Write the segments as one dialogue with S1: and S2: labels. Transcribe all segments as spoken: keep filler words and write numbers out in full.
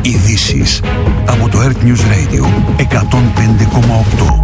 S1: Ειδήσεις από το Earth News Radio εκατόν πέντε κόμμα οκτώ.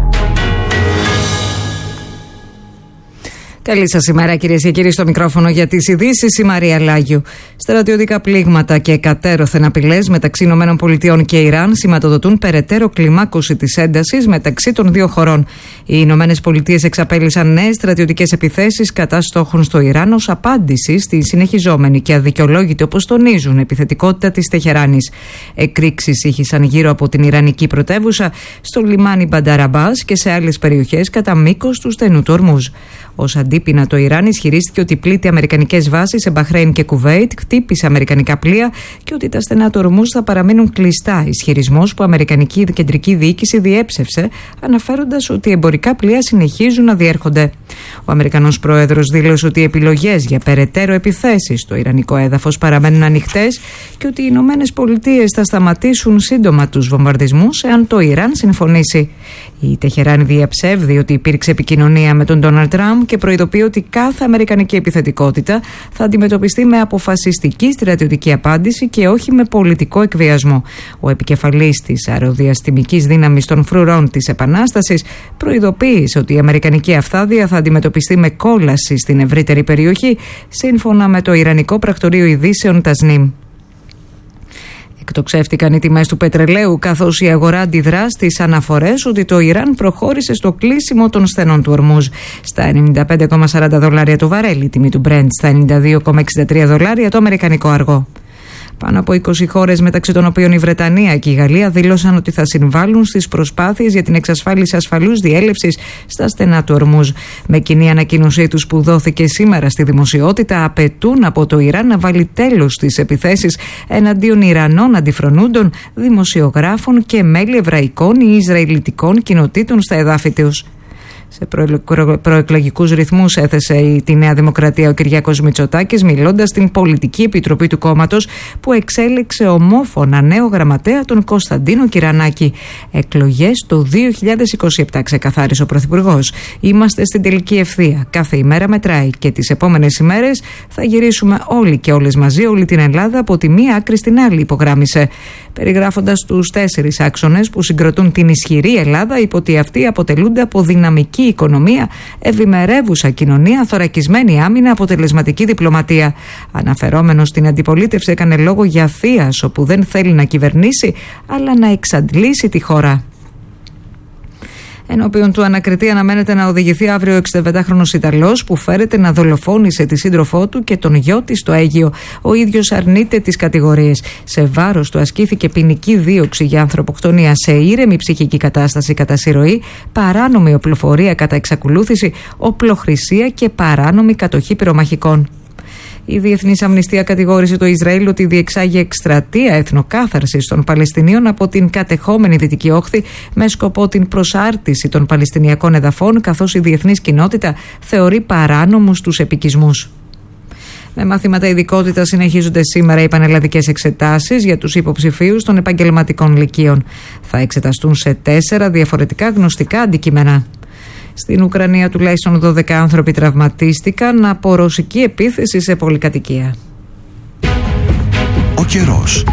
S2: Καλή σας ημέρα, κυρίες και κύριοι, στο μικρόφωνο για τις ειδήσεις η Μαρία Λάγιου. Στρατιωτικά πλήγματα και κατέρωθεν απειλές μεταξύ ΗΠΑ και Ιράν σηματοδοτούν περαιτέρω κλιμάκωση της έντασης μεταξύ των δύο χωρών. Οι ΗΠΑ εξαπέλυσαν νέες στρατιωτικές επιθέσεις κατά στόχων στο Ιράν ως απάντηση στη συνεχιζόμενη και αδικαιολόγητη, όπως τονίζουν, επιθετικότητα της Τεχεράνης. Εκρήξεις ήχησαν γύρω από την Ιρανική πρωτεύουσα, στο λιμάνι Μπανταραμπάς και σε άλλες περιοχές κατά μήκος του στενού του Ορμούζ. Ως αντίπεινα, το Ιράν ισχυρίστηκε ότι πλήττει αμερικανικές βάσεις σε Μπαχρέιν και Κουβέιτ, χτύπησε αμερικανικά πλοία και ότι τα στενά του Ορμούζ θα παραμείνουν κλειστά. Ισχυρισμός που η αμερικανική κεντρική διοίκηση διέψευσε, αναφέροντας ότι οι εμπορικά πλοία συνεχίζουν να διέρχονται. Ο Αμερικανός πρόεδρος δήλωσε ότι οι επιλογές για περαιτέρω επιθέσεις στο ιρανικό έδαφος παραμένουν ανοιχτές και ότι οι Ηνωμένες Πολιτείες θα σταματήσουν σύντομα τους βομβαρδισμούς εάν το Ιράν συμφωνήσει. Η Τεχεράνη διαψεύδει ότι υπήρξε επικοινωνία με τον Ντόναλντ Τραμπ και προειδοποιεί ότι κάθε αμερικανική επιθετικότητα θα αντιμετωπιστεί με αποφασιστική στρατιωτική απάντηση και όχι με πολιτικό εκβιασμό. Ο επικεφαλής της αεροδιαστημικής δύναμης των φρουρών της Επανάστασης προειδοποίησε ότι η αμερικανική αυθάδεια θα αντιμετωπιστεί με κόλαση στην ευρύτερη περιοχή, σύμφωνα με το Ιρανικό Πρακτορείο Ειδήσεων Τασνίμ. Εκτοξεύτηκαν οι τιμές του πετρελαίου, καθώς η αγορά αντιδρά στις αναφορές ότι το Ιράν προχώρησε στο κλείσιμο των στενών του Ορμούζ. Στα ενενήντα πέντε κόμμα σαράντα δολάρια το βαρέλι, η τιμή του Brent στα ενενήντα δύο κόμμα εξήντα τρία δολάρια το αμερικανικό αργό. Πάνω από είκοσι χώρες, μεταξύ των οποίων η Βρετανία και η Γαλλία, δήλωσαν ότι θα συμβάλλουν στις προσπάθειες για την εξασφάλιση ασφαλούς διέλευσης στα στενά του Ορμούζ. Με κοινή ανακοίνωσή τους που δόθηκε σήμερα στη δημοσιότητα, απαιτούν από το Ιράν να βάλει τέλος στις επιθέσεις εναντίον Ιρανών αντιφρονούντων, δημοσιογράφων και μέλη εβραϊκών ή ισραηλιτικών κοινοτήτων στα εδάφη τους. Σε προεκλογικούς ρυθμούς έθεσε τη Νέα Δημοκρατία ο Κυριάκος Μητσοτάκης, μιλώντας στην Πολιτική Επιτροπή του κόμματος που εξέλεξε ομόφωνα νέο γραμματέα, τον Κωνσταντίνο Κυρανάκη. Εκλογές το δύο χιλιάδες είκοσι επτά, ξεκαθάρισε ο Πρωθυπουργός. Είμαστε στην τελική ευθεία. Κάθε ημέρα μετράει και τις επόμενες ημέρες θα γυρίσουμε όλοι και όλες μαζί όλη την Ελλάδα από τη μία άκρη στην άλλη, υπογράμμισε. Περιγράφοντας τους τέσσερις άξονες που συγκροτούν την ισχυρή Ελλάδα, είπε ότι αυτοί αποτελούνται από δυναμική οικονομία, ευημερεύουσα κοινωνία, θωρακισμένη άμυνα, αποτελεσματική διπλωματία. Αναφερόμενος στην αντιπολίτευση, έκανε λόγο για θίασο που δεν θέλει να κυβερνήσει, αλλά να εξαντλήσει τη χώρα. Ενώπιον του ανακριτή αναμένεται να οδηγηθεί αύριο ο εξηνταπεντάχρονος Ιταλός που φέρεται να δολοφόνησε τη σύντροφό του και τον γιο της στο Αίγυο. Ο ίδιος αρνείται τις κατηγορίες. Σε βάρος του ασκήθηκε ποινική δίωξη για ανθρωποκτονία σε ήρεμη ψυχική κατάσταση κατά συρροή, παράνομη οπλοφορία κατά εξακολούθηση, οπλοχρησία και παράνομη κατοχή πυρομαχικών. Η Διεθνής Αμνηστία κατηγόρησε το Ισραήλ ότι διεξάγει εκστρατεία εθνοκάθαρσης των Παλαιστινίων από την κατεχόμενη Δυτική Όχθη με σκοπό την προσάρτηση των Παλαιστινιακών εδαφών, καθώς η διεθνής κοινότητα θεωρεί παράνομους τους επικισμούς. Με μαθήματα ειδικότητα συνεχίζονται σήμερα οι πανελλαδικές εξετάσεις για τους υποψηφίους των επαγγελματικών λυκείων. Θα εξεταστούν σε τέσσερα διαφορετικά γνωστικά αντικείμενα. Στην Ουκρανία τουλάχιστον δώδεκα άνθρωποι τραυματίστηκαν από ρωσική επίθεση σε πολυκατοικία.
S1: Ο καιρός.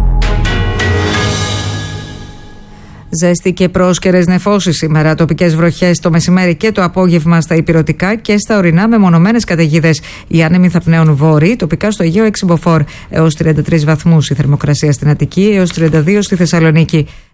S2: Ζέστη και πρόσκαιρες νεφώσεις σήμερα, τοπικές βροχές το μεσημέρι και το απόγευμα στα ηπειρωτικά και στα ορεινά με μονομένες καταιγίδες. Οι άνεμοι θα πνέουν βόρειοι, τοπικά στο Αιγαίο έξι μποφόρ έως τριάντα τρεις βαθμούς η θερμοκρασία στην Αττική, έως τριάντα δύο στη Θεσσαλονίκη.